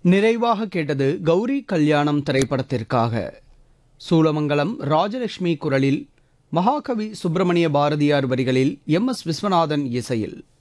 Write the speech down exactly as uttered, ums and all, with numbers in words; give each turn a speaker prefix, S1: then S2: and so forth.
S1: நிறைவாக கேட்டது கௌரி கல்யாணம் திரைப்படத்திற்காக சூலமங்கலம் ராஜலட்சுமி குரலில் மகாகவி சுப்பிரமணிய பாரதியார் வரிகளில் எம் எஸ் விஸ்வநாதன் இசையில்